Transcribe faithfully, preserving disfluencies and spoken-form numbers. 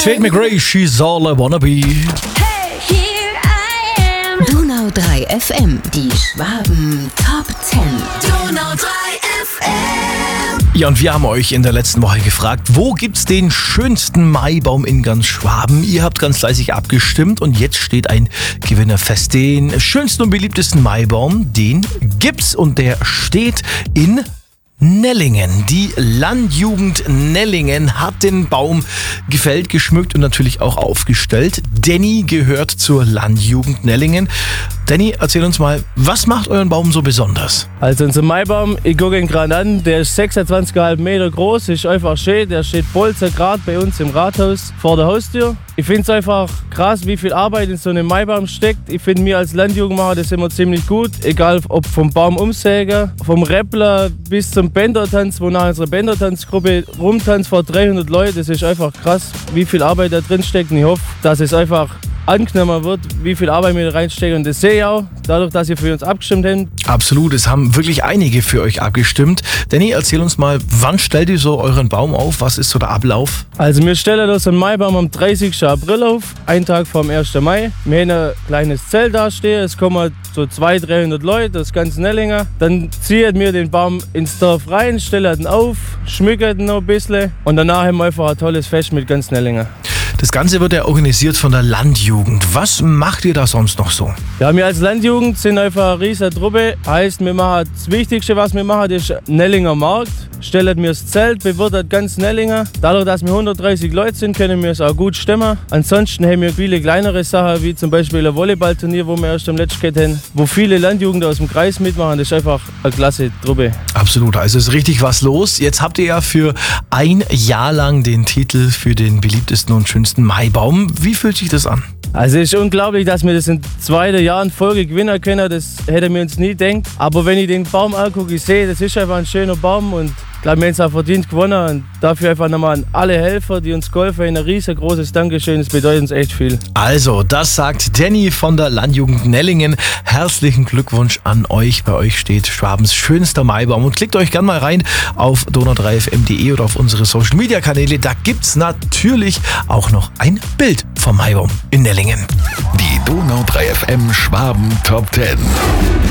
Tate McRae, She's All I Wanna Be. Hey, here I am. Donau drei F M, die Schwaben Top zehn. Donau drei F M. Ja, und wir haben euch in der letzten Woche gefragt, wo gibt's den schönsten Maibaum in ganz Schwaben? Ihr habt ganz fleißig abgestimmt und jetzt steht ein Gewinner fest. Den schönsten und beliebtesten Maibaum, den gibt's und der steht in Nellingen. Die Landjugend Nellingen hat den Baum gefällt, geschmückt und natürlich auch aufgestellt. Danny gehört zur Landjugend Nellingen. Danny, erzähl uns mal, was macht euren Baum so besonders? Also unser Maibaum, ich gucke ihn gerade an, der ist sechsundzwanzig Komma fünf Meter groß, ist einfach schön, der steht bolzergrad bei uns im Rathaus vor der Haustür. Ich finde es einfach krass, wie viel Arbeit in so einem Maibaum steckt. Ich finde, wir als Landjugend machen das immer ziemlich gut, egal ob vom Baum umsägen, vom Rappler bis zum Bändertanz, wo nach unserer Bändertanzgruppe rumtanzt vor dreihundert Leuten. Das ist einfach krass, wie viel Arbeit da drin steckt und ich hoffe, dass es einfach angenommen wird, wie viel Arbeit wir da reinstecken. Und das sehe ich auch, dadurch, dass ihr für uns abgestimmt habt. Absolut, es haben wirklich einige für euch abgestimmt. Danny, erzähl uns mal, wann stellt ihr so euren Baum auf? Was ist so der Ablauf? Also wir stellen das einen Maibaum am dreißigsten April auf, einen Tag vor dem ersten Mai. Wir haben ein kleines Zelt da stehen, es kommen so zweihundert, dreihundert Leute, das ganze Nellinger. Dann ziehen wir den Baum ins Dorf rein, stellen ihn auf, schmücken ihn noch ein bisschen und danach haben wir einfach ein tolles Fest mit ganz Nellinger. Das Ganze wird ja organisiert von der Landjugend. Was macht ihr da sonst noch so? Ja, wir als Landjugend sind einfach eine riesige Truppe. Heißt, wir machen das Wichtigste, was wir machen, ist Nellinger Markt. Stellen wir das Zelt, bewirtet ganz Nellinger. Dadurch, dass wir hundertdreißig Leute sind, können wir es auch gut stemmen. Ansonsten haben wir viele kleinere Sachen, wie zum Beispiel ein Volleyballturnier, wo wir erst am letzten hatten, wo viele Landjugend aus dem Kreis mitmachen. Das ist einfach eine klasse Truppe. Absolut, also ist richtig was los. Jetzt habt ihr ja für ein Jahr lang den Titel für den beliebtesten und schönsten Maibaum. Wie fühlt sich das an? Also es ist unglaublich, dass wir das in zweiten Jahr in Folge gewinnen können. Das hätten wir uns nie gedacht. Aber wenn ich den Baum angucke, ich sehe, das ist einfach ein schöner Baum und ich glaube, wir haben es auch verdient gewonnen. Und dafür einfach nochmal an alle Helfer, die uns geholfen haben, ein riesengroßes Dankeschön. Das bedeutet uns echt viel. Also, das sagt Danny von der Landjugend Nellingen. Herzlichen Glückwunsch an euch. Bei euch steht Schwabens schönster Maibaum. Und klickt euch gerne mal rein auf donau drei f m punkt de oder auf unsere Social Media Kanäle. Da gibt's natürlich auch noch ein Bild vom Maibaum in Nellingen. Die Donau drei F M Schwaben Top zehn.